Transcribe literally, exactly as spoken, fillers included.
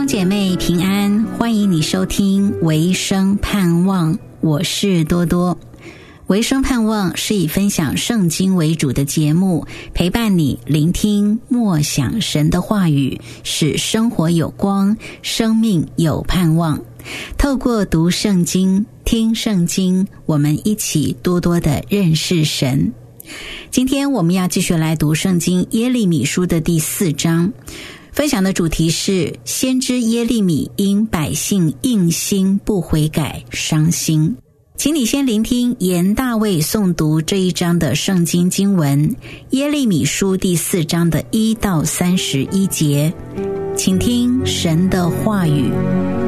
姐妹平安，欢迎你收听维生盼望，我是多多。维生盼望是以分享圣经为主的节目，陪伴你聆听默想神的话语，使生活有光，生命有盼望。透过读圣经、听圣经，我们一起多多的认识神。今天我们要继续来读圣经耶利米书的第四章，分享的主题是先知耶利米因百姓硬心不悔改伤心。请你先聆听严大卫诵读这一章的圣经经文，耶利米书第四章的一到三十一节，请听神的话语。